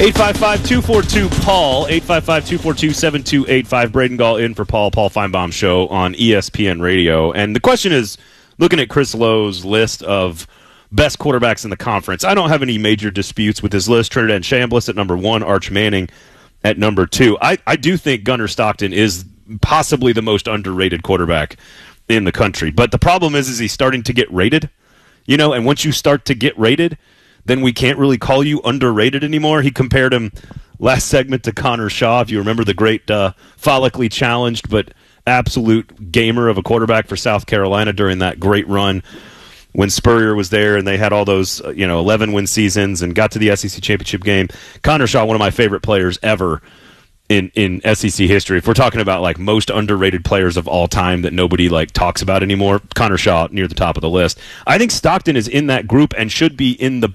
855-242-PAUL, 855-242-7285. Braden Gall in for Paul Feinbaum Show on ESPN Radio. And the question is, looking at Chris Lowe's list of best quarterbacks in the conference, I don't have any major disputes with his list. Trinidad Chambliss at number 1, Arch Manning at number 2. I do think Gunnar Stockton is possibly the most underrated quarterback in the country. But the problem is he's starting to get rated, and once you start to get rated, then we can't really call you underrated anymore. He compared him last segment to Connor Shaw, if you remember the great follically challenged but absolute gamer of a quarterback for South Carolina during that great run when Spurrier was there and they had all those 11-win seasons and got to the SEC championship game. Connor Shaw, one of my favorite players ever in SEC history. If we're talking about like most underrated players of all time that nobody talks about anymore, Connor Shaw near the top of the list. I think Stockton is in that group and should be in the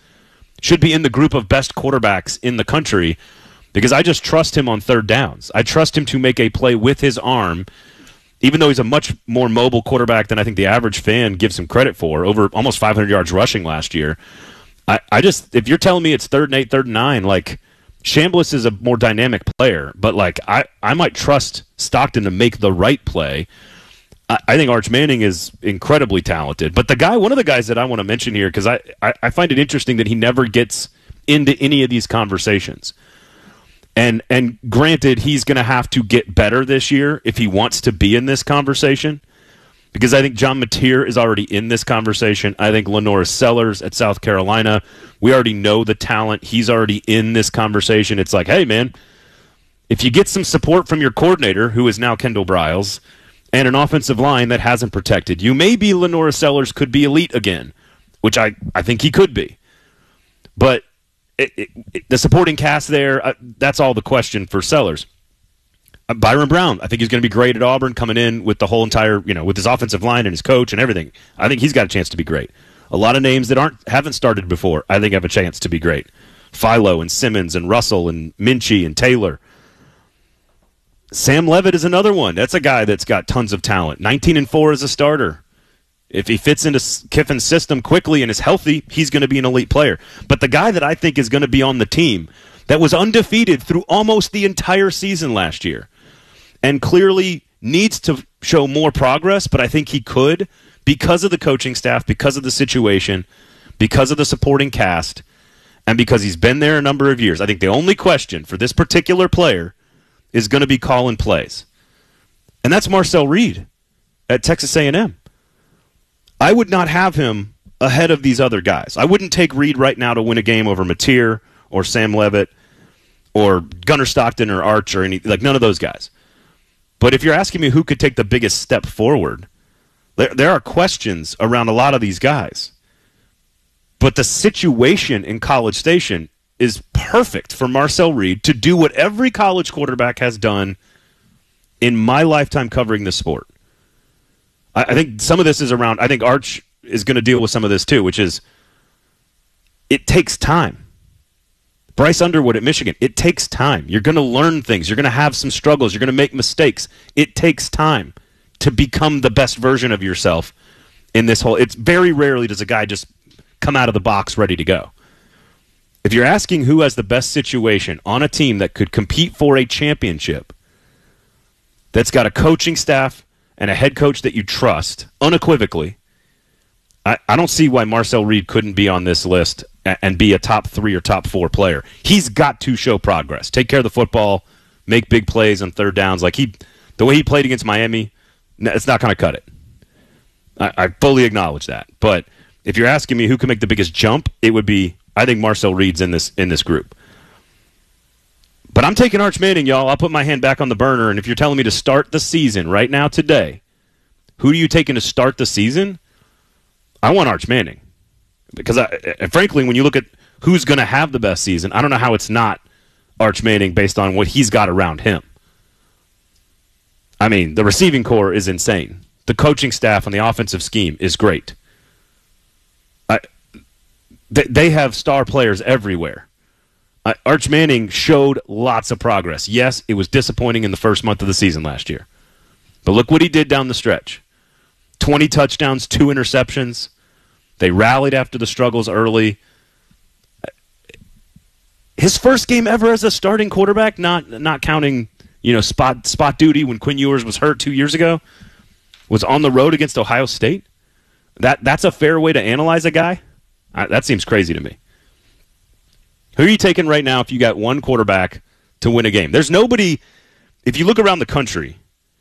group of best quarterbacks in the country because I just trust him on third downs. I trust him to make a play with his arm, even though he's a much more mobile quarterback than I think the average fan gives him credit for, over almost 500 yards rushing last year. If you're telling me it's 3rd and 8, 3rd and 9, Chambliss is a more dynamic player, but I might trust Stockton to make the right play. I think Arch Manning is incredibly talented. But one of the guys that I want to mention here, because I find it interesting that he never gets into any of these conversations. And granted, he's going to have to get better this year if he wants to be in this conversation. Because I think John Mateer is already in this conversation. I think LaNorris Sellers at South Carolina, we already know the talent. He's already in this conversation. It's like, hey, man, if you get some support from your coordinator, who is now Kendall Briles, and an offensive line that hasn't protected you, maybe LaNorris Sellers could be elite again, which I think he could be. But the supporting cast there, that's all the question for Sellers. Byron Brown, I think he's going to be great at Auburn, coming in with the whole entire, with his offensive line and his coach and everything. I think he's got a chance to be great. A lot of names that haven't started before, I think have a chance to be great. Philo and Simmons and Russell and Minchie and Taylor. Sam Levitt is another one. That's a guy that's got tons of talent. 19-4 as a starter. If he fits into Kiffin's system quickly and is healthy, he's going to be an elite player. But the guy that I think is going to be on the team that was undefeated through almost the entire season last year, and clearly needs to show more progress, but I think he could because of the coaching staff, because of the situation, because of the supporting cast, and because he's been there a number of years. I think the only question for this particular player is going to be calling plays. And that's Marcel Reed at Texas A&M. I would not have him ahead of these other guys. I wouldn't take Reed right now to win a game over Mateer or Sam Levitt or Gunnar Stockton or Arch or none of those guys. But if you're asking me who could take the biggest step forward, there are questions around a lot of these guys. But the situation in College Station is perfect for Marcel Reed to do what every college quarterback has done in my lifetime covering this sport. I think some of this is around, I think Arch is going to deal with some of this too, which is it takes time. Bryce Underwood at Michigan, it takes time. You're going to learn things. You're going to have some struggles. You're going to make mistakes. It takes time to become the best version of yourself in this whole. It's very rarely does a guy just come out of the box ready to go. If you're asking who has the best situation on a team that could compete for a championship, that's got a coaching staff and a head coach that you trust unequivocally, I don't see why Marcel Reed couldn't be on this list and be a top 3 or top 4 player. He's got to show progress. Take care of the football, make big plays on third downs. The way he played against Miami, it's not going to cut it. I fully acknowledge that. But if you're asking me who can make the biggest jump, it would be, I think Marcel Reed's in this group. But I'm taking Arch Manning, y'all. I'll put my hand back on the burner, and if you're telling me to start the season right now today, who are you taking to start the season? I want Arch Manning. Because, frankly, when you look at who's going to have the best season, I don't know how it's not Arch Manning based on what he's got around him. I mean, the receiving core is insane. The coaching staff and the offensive scheme is great. They have star players everywhere. Arch Manning showed lots of progress. Yes, it was disappointing in the first month of the season last year. But look what he did down the stretch. 20 touchdowns, 2 interceptions. They rallied after the struggles early. his first game ever as a starting quarterback, not counting spot duty when Quinn Ewers was hurt 2 years ago, was on the road against Ohio State. That's a fair way to analyze a guy? That seems crazy to me. Who are you taking right now if you got one quarterback to win a game? There's nobody. If you look around the country,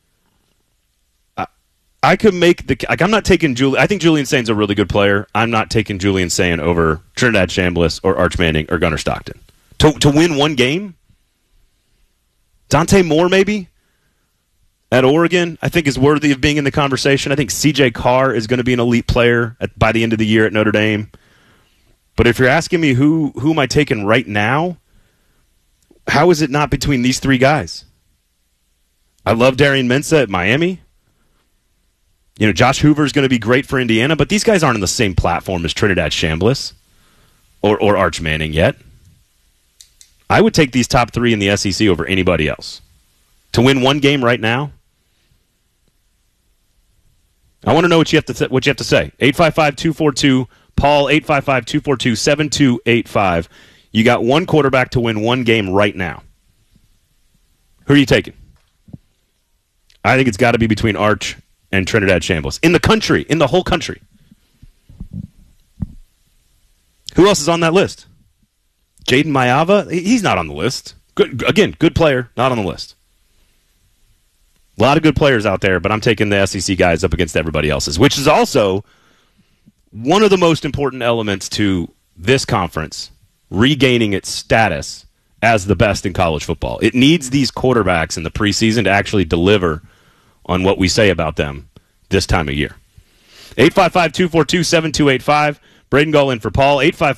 I could make I'm not taking Julian. I think Julian Saint's a really good player. I'm not taking Julian Saint over Trinidad Chambliss or Arch Manning or Gunnar Stockton to win one game. Dante Moore maybe at Oregon, I think, is worthy of being in the conversation. I think C.J. Carr is going to be an elite player by the end of the year at Notre Dame. But if you're asking me who am I taking right now, how is it not between these three guys? I love Darian Mensah at Miami. Josh Hoover is going to be great for Indiana, but these guys aren't on the same platform as Trinidad Chambliss or Arch Manning yet. I would take these top three in the SEC over anybody else. To win one game right now, I want to know what you have to say. 855-242-PAUL, 855-242-7285. You got one quarterback to win one game right now. Who are you taking? I think it's got to be between Arch and Trinidad Chambliss. In the whole country. Who else is on that list? Jaden Mayava? He's not on the list. Good player, not on the list. A lot of good players out there, but I'm taking the SEC guys up against everybody else's, which is also one of the most important elements to this conference regaining its status as the best in college football. It needs these quarterbacks in the preseason to actually deliver on what we say about them this time of year. 855-242-7285. Braden Gall in for Paul.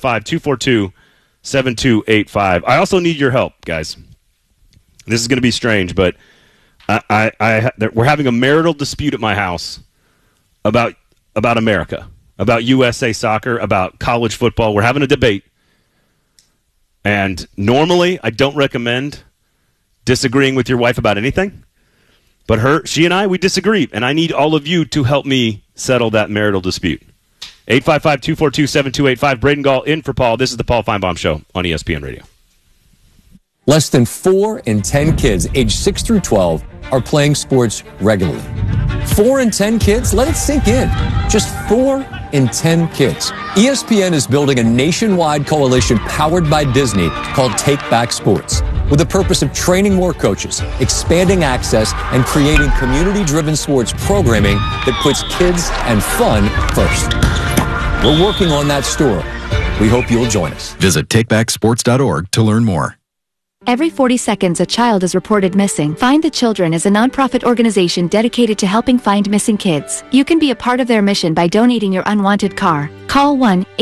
855-242-7285. I also need your help, guys. This is going to be strange, but we're having a marital dispute at my house about America, about USA soccer, about college football. We're having a debate. And normally, I don't recommend disagreeing with your wife about anything. But she and I, we disagree. And I need all of you to help me settle that marital dispute. 855-242-7285. Braden Gall in for Paul. This is the Paul Feinbaum Show on ESPN Radio. Less than 4 in 10 kids aged 6 through 12 are playing sports regularly. 4 in 10 kids? Let it sink in. Just 4 in 10 kids. ESPN is building a nationwide coalition powered by Disney called Take Back Sports, with the purpose of training more coaches, expanding access, and creating community-driven sports programming that puts kids and fun first. We're working on that story. We hope you'll join us. Visit takebacksports.org to learn more. Every 40 seconds, a child is reported missing. Find the Children is a nonprofit organization dedicated to helping find missing kids. You can be a part of their mission by donating your unwanted car. Call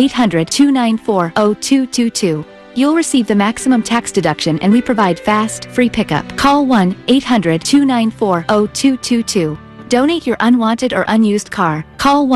1-800-294-0222. You'll receive the maximum tax deduction, and we provide fast, free pickup. Call 1-800-294-0222. Donate your unwanted or unused car. Call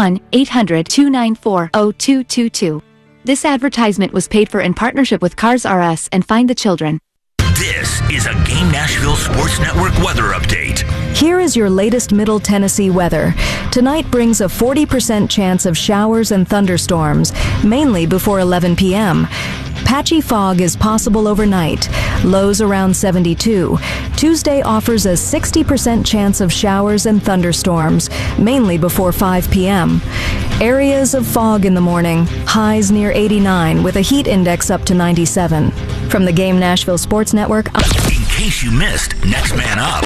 1-800-294-0222. This advertisement was paid for in partnership with Cars R Us and Find the Children. This is a Game Nashville Sports Network weather update. Here is your latest Middle Tennessee weather. Tonight brings a 40% chance of showers and thunderstorms, mainly before 11 p.m. Patchy fog is possible overnight, lows around 72. Tuesday offers a 60% chance of showers and thunderstorms, mainly before 5 p.m. Areas of fog in the morning, highs near 89 with a heat index up to 97. From the Game Nashville Sports Network. In case you missed, Next Man Up.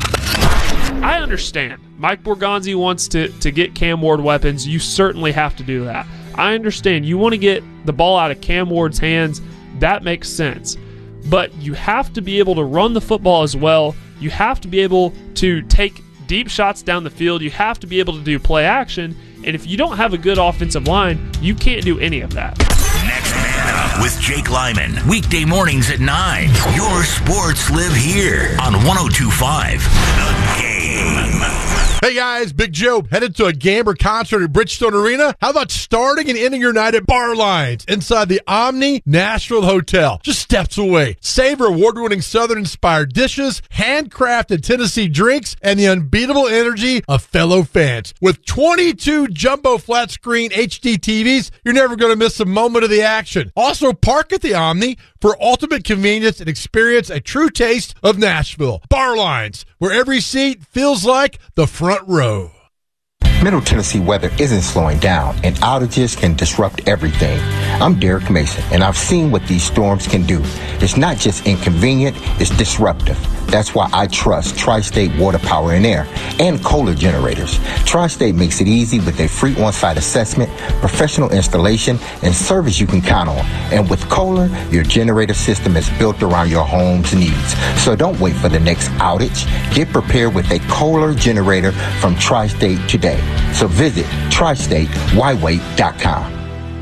I understand. Mike Borgonzi wants to get Cam Ward weapons. You certainly have to do that. I understand. You want to get the ball out of Cam Ward's hands. That makes sense. But you have to be able to run the football as well. You have to be able to take deep shots down the field. You have to be able to do play action. And if you don't have a good offensive line, you can't do any of that. Next Man Up with Jake Lyman. Weekday mornings at 9. Your sports live here on 102.5 The Game. Hey guys, Big Joe, headed to a game or concert at Bridgestone Arena? How about starting and ending your night at Bar Lines inside the Omni Nashville Hotel, just steps away? Savor award-winning Southern-inspired dishes, handcrafted Tennessee drinks, and the unbeatable energy of fellow fans. With 22 jumbo flat-screen HD TVs, you're never going to miss a moment of the action. Also, park at the Omni, for ultimate convenience and experience a true taste of Nashville. Bar Lines, where every seat feels like the front row. Middle Tennessee weather isn't slowing down, and outages can disrupt everything. I'm Derek Mason, and I've seen what these storms can do. It's not just inconvenient, it's disruptive. That's why I trust Tri-State Water, Power, and Air and Kohler generators. Tri-State makes it easy with a free on-site assessment, professional installation, and service you can count on. And with Kohler, your generator system is built around your home's needs. So don't wait for the next outage. Get prepared with a Kohler generator from Tri-State today. So visit TriStateWhyWait.com.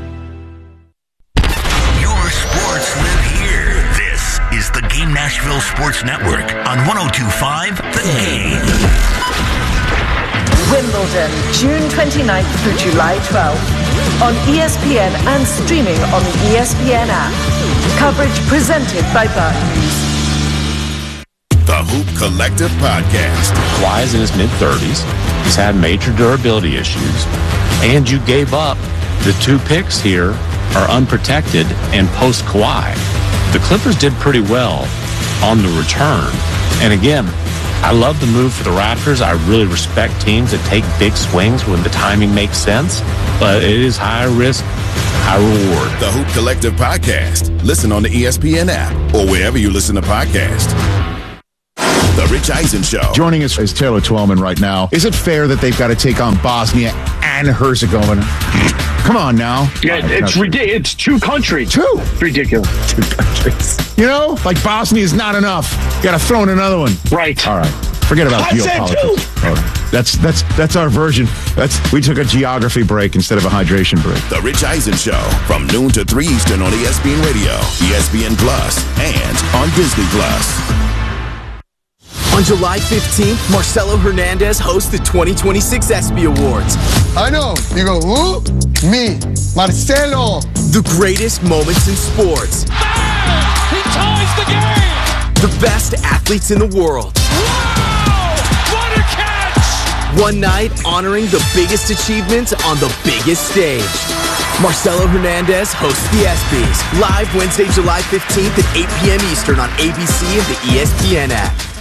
Your sports live here. This is the Game Nashville Sports Network on 102.5 The Game. Wimbledon, June 29th through July 12th on ESPN and streaming on the ESPN app. Coverage presented by Barclays. The Hoop Collective Podcast. Kawhi is in his mid-30s. He's had major durability issues. And you gave up. The 2 picks here are unprotected and post-Kawhi. The Clippers did pretty well on the return. And again, I love the move for the Raptors. I really respect teams that take big swings when the timing makes sense. But it is high risk, high reward. The Hoop Collective Podcast. Listen on the ESPN app or wherever you listen to podcasts. The Rich Eisen Show. Joining us is Taylor Twellman right now. Is it fair that they've got to take on Bosnia and Herzegovina? Come on now. Yeah, it's ridiculous. It's 2 countries. 2? It's ridiculous. 2 countries. You know, like Bosnia is not enough. You got to throw in another one. Right. All right. Forget about geopolitics. All right. That's our version. We took a geography break instead of a hydration break. The Rich Eisen Show from noon to 3 Eastern on ESPN Radio, ESPN Plus, and on Disney Plus. On July 15th, Marcelo Hernandez hosts the 2026 ESPY Awards. I know. You go, who? Me, Marcelo. The greatest moments in sports. He ties the game. The best athletes in the world. Wow! What a catch! One night honoring the biggest achievements on the biggest stage. Marcelo Hernandez hosts the ESPYs. Live Wednesday, July 15th at 8 p.m. Eastern on ABC and the ESPN app.